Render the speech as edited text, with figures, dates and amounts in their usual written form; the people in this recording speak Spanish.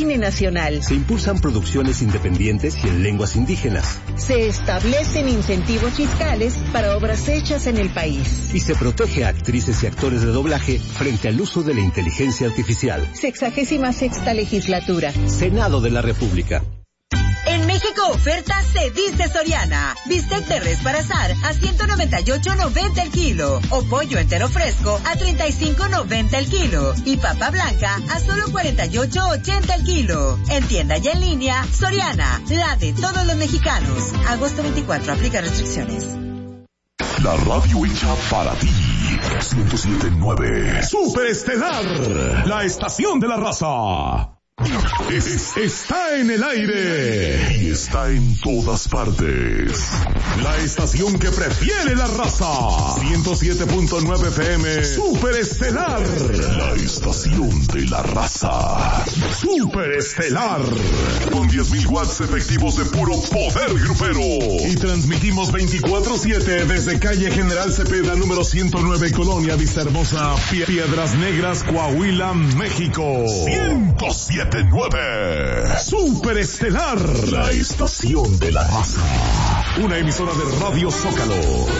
cine nacional. Se impulsan producciones independientes y en lenguas indígenas. Se establecen incentivos fiscales para obras hechas en el país. Y se protege a actrices y actores de doblaje frente al uso de la inteligencia artificial. 66ª legislatura. Senado de la República. En México oferta se dice Soriana. Bistec de res para asar a $198.90 el kilo. O pollo entero fresco a $35.90 el kilo. Y papa blanca a solo $48.80 el kilo. En tienda y en línea, Soriana, la de todos los mexicanos. Agosto 24, aplica restricciones. La radio hecha para ti. 107.9 Superestelar, la estación de la raza. Está en el aire y está en todas partes. La estación que prefiere la raza. 107.9 FM Superestelar, la estación de la raza. Superestelar, con 10.000 watts efectivos de puro poder grupero. Y transmitimos 24/7 desde calle General Cepeda número 109, Colonia Vistahermosa, Piedras Negras, Coahuila, México. 107.9 Superestelar, la estación de la raza. Una emisora de Radio Zócalo.